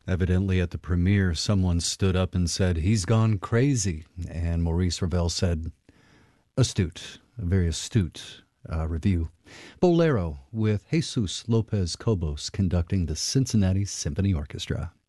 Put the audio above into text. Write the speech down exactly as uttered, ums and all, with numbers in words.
Evidently, at the premiere, someone stood up and said, "He's gone crazy." And Maurice Ravel said, "Astute, a very astute uh, review." Bolero with Jesus Lopez Cobos conducting the Cincinnati Symphony Orchestra.